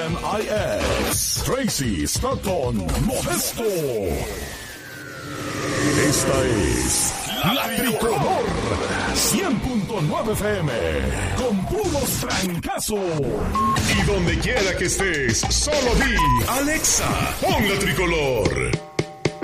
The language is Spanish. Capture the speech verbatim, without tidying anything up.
M I S, Tracy Stockton Modesto. Esta es La Tricolor, cien punto nueve F M, con puros trancazos. Y donde quiera que estés, solo di, Alexa, pon La Tricolor.